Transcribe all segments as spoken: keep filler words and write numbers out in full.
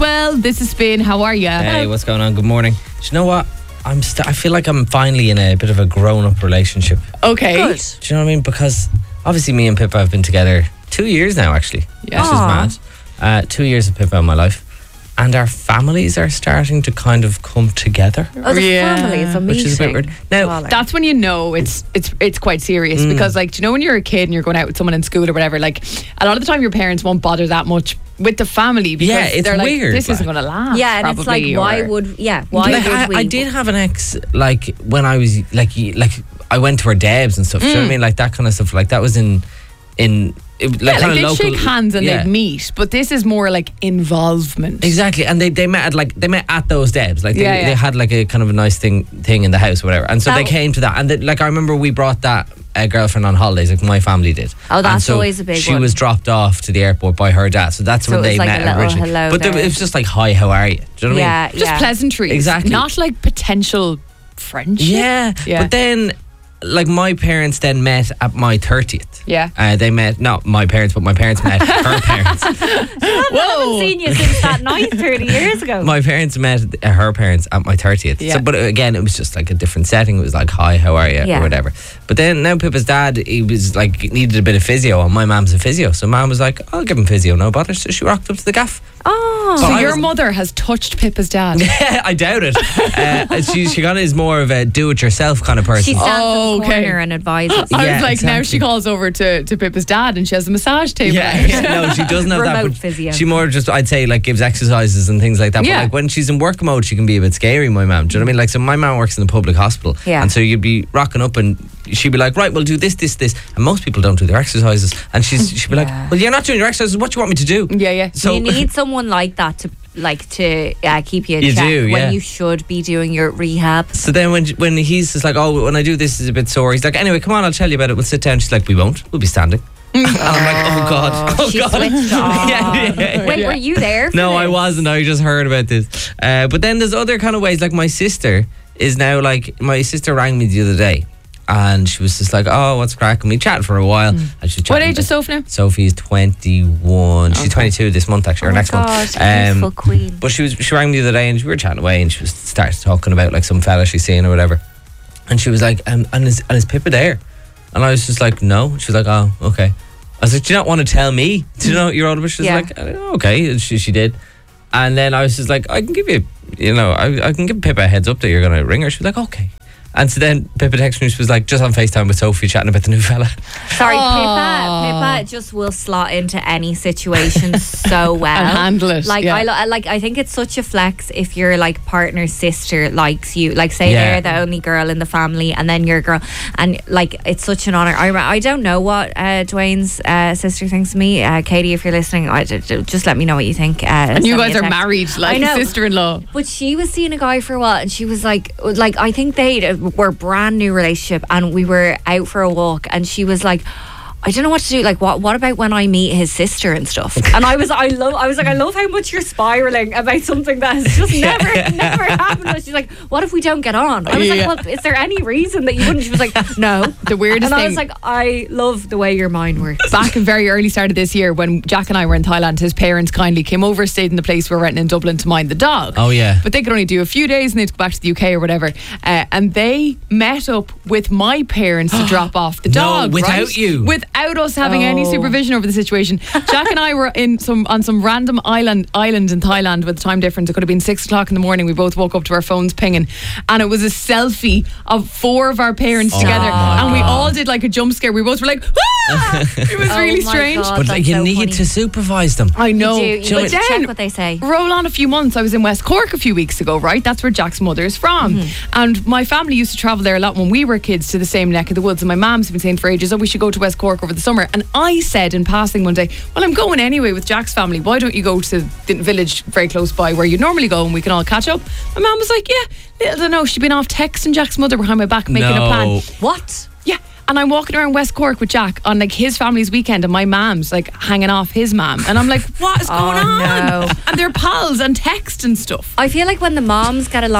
Well, this is Spin. How are you? Hey, what's going on? Good morning. Do you know what? I'm. St- I feel like I'm finally in a bit of a grown-up relationship. Okay. Good. Do you know what I mean? Because obviously, me and Pippa have been together two years now. Actually, Yeah. which is Aw. mad. Uh, two years of Pippa in my life, and our families are starting to kind of come together, Oh, the Yeah. family is a which is a bit weird. Now, Well, That's when you know it's it's it's quite serious because, like, do you know when you're a kid and you're going out with someone in school or whatever? Like, a lot of the time your parents won't bother that much with the family because Yeah, it's they're like, weird, this isn't like- going to last. yeah, and it's like, probably, why or- would, yeah, why like, would I, we? I did have an ex, like when I was like, y- like I went to her Debs and stuff. Do you know what I mean? Like that kind of stuff. Like that was in, in, it, like, Yeah, kind like of they'd local. shake hands and yeah. they'd meet, but this is more like involvement. Exactly, and they, they met at like they met at those Debs, like they, Yeah, yeah. they had like a kind of a nice thing thing in the house, or whatever. And so That they w- came to that, and they, like I remember we brought that uh, girlfriend on holidays, like my family did. Oh, And that's so always a big She one. was dropped off to the airport by her dad, so that's So when it they was like met a little originally. hello But there- there. it was just like, hi, how are you? Do you know what I mean? yeah, Just yeah. pleasantries. Exactly. Not like potential friendship. Yeah. Yeah. But then, like my parents then met at my thirtieth. Yeah. Uh, they met not my parents, but my parents met her parents. I Whoa. haven't seen you since that night thirty years ago. My parents met uh, her parents at my thirtieth. Yeah. So, but again, it was just like a different setting. It was like, hi, how are you? Yeah. Or whatever. But then now Pippa's dad, he was like, needed a bit of physio, and my mum's a physio. So mum was like, I'll give him physio, no bother. So she rocked up to the gaff. Oh, So But I your was- mother has touched Pippa's dad. I doubt it. Uh, she, she kind of is more of a do-it-yourself kind of person. she stands Oh, in the okay. corner and advises. I Yeah, was like, now exactly. she calls over to, to Pippa's dad and she has a massage table. Yeah, out. yeah, no, she doesn't have that. Remote But physio. she more just, I'd say, like gives exercises and things like that. Yeah. But like when she's in work mode, she can be a bit scary. My mum, do you know what I mean? Like, so my mum works in the public hospital, Yeah. and so you'd be rocking up, and she'd be like, right, we'll do this, this, this, and most people don't do their exercises, and she's she'd be like, Yeah. well, you're not doing your exercises. What do you want me to do? Yeah, yeah. So you need someone like that to like to uh, keep you in You check do, yeah. when you should be doing your rehab. So then when when he's just like, oh, when I do this, is a bit sore. He's like, anyway, come on, I'll tell you about it. We'll sit down. She's like, we won't. We'll be standing. And I'm like, oh god, oh she god. switched on. Yeah, yeah, yeah. Wait, were you there? For No, I this? wasn't. I just heard about this. Uh, but then there's other kind of ways. Like my sister is now like, my sister rang me the other day, and she was just like, oh, what's cracking? We chatted for a while. And she was What chatting age is about- Sophie now? Sophie's twenty-one. She's twenty-two this month, actually, Oh or my next God, month. beautiful queen. But she was she rang me the other day, and we were chatting away, and she was started talking about like some fella she's seeing or whatever. And she was like, um, and is and is Pippa there? And I was just like, no. She was like, oh, okay. I was like, do you not want to tell me? Do you know your older? She was Yeah. like, oh, okay. And she she did. And then I was just like, I can give you, you know, I, I can give Pippa a heads up that you're going to ring her. She was like, okay. And so then Pippa texted me, she was like, just on FaceTime with Sophie chatting about the new fella. Sorry, Aw. Pippa. Pippa just will slot into any situation so well And handle it, Like yeah. I lo- like, I think it's such a flex if your like partner's sister likes you. Like, say Yeah. they're the only girl in the family, and then your girl, and like it's such an honor. I I don't know what uh, Dwayne's uh, sister thinks of me. Uh, Katie, if you're listening, I, j- j- just let me know what you think. Uh, And you send me guys a are text. married, I like know. sister-in-law. But she was seeing a guy for a while, and she was like, like I think they uh, were brand new relationship, and we were out for a walk, and she was like, I don't know what to do. Like, what? What about when I meet his sister and stuff? And I was, I love, I was like, I love how much you're spiraling about something that has just never, never happened. And she's like, what if we don't get on? I was Yeah. like, well, is there any reason that you wouldn't? She was like, no. The weirdest And I thing- was like, I love the way your mind works. Back in very early start of this year, when Jack and I were in Thailand, his parents kindly came over, stayed in the place we were renting in Dublin to mind the dog. Oh, yeah. But they could only do a few days and they'd go back to the U K or whatever. Uh, and they met up with my parents to drop off the No, dog. without right? you? Without us having any Oh. supervision over the situation. Jack and I were in some on some random island island in Thailand with the time difference. It could have been six o'clock in the morning. We both woke up to our phones pinging, and it was a selfie of four of our parents together, my and we God. all did like a jump scare. We both were like, ah! It was Oh really my strange. God. But that's like, you so need funny. to supervise them. I know. You do. You But need to then check what they say. roll on a few months, I was in West Cork a few weeks ago, right? That's where Jack's mother is from. Mm-hmm. And my family used to travel there a lot when we were kids to the same neck of the woods. And my mom's been saying for ages, oh, we should go to West Cork over the summer. And I said in passing one day, well, I'm going anyway with Jack's family. Why don't you go to the village very close by where you normally go and we can all catch up? My mom was like, yeah, little to know. She'd been off texting Jack's mother behind my back making No. a plan. What? Yeah. And I'm walking around West Cork with Jack on like his family's weekend, and my mom's like hanging off his mom. And I'm like, what is going Oh, on? no. And they're pals and text and stuff. I feel like when the moms get along, That's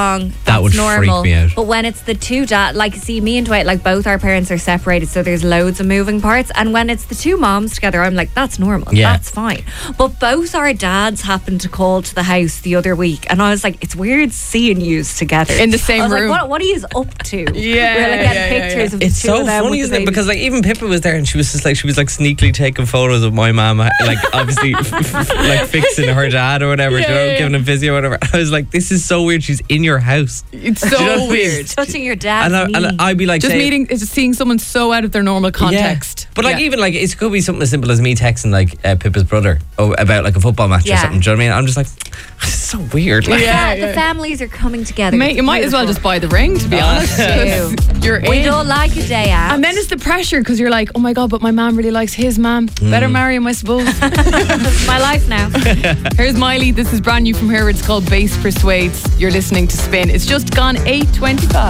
that's would freak normal. me out. But when it's the two dad, like, see, me and Dwight, like, both our parents are separated, so there's loads of moving parts. And when it's the two moms together, I'm like, that's normal. Yeah. That's fine. But both our dads happened to call to the house the other week, and I was like, it's weird seeing yous together In the same I was room. Like, what, what are you up to? Yeah, We're like yeah, getting yeah, pictures yeah. of the It's two so of them funny, with isn't the it? baby. Because like even Pippa was there, and she was just like she was like sneakily taking photos of my mum, like obviously like fixing her dad or whatever, Yeah, you know, yeah, giving him physio or whatever. I was like, this is so weird. She's in your house. It's so Do you know what I mean? weird. touching your dad's And, I, knee. and I'd be like, Just saying- meeting, it's just seeing someone so out of their normal context. Yeah. But like Yeah. even like it could be something as simple as me texting like uh, Pippa's brother oh, about like a football match Yeah. or something. Do you know what I mean? I'm just like, this is so weird. Like, Yeah. the families are coming together. Mate, you might as well just buy the ring, to be honest. 'cause You're We in. don't like a day out. And then it's the pressure because you're like, oh my God, but my man really likes his man. Better marry him, I suppose. It's my life now. Here's Miley. This is brand new from her. It's called Bass Persuades. You're listening to Spin. It's just gone eight twenty-five.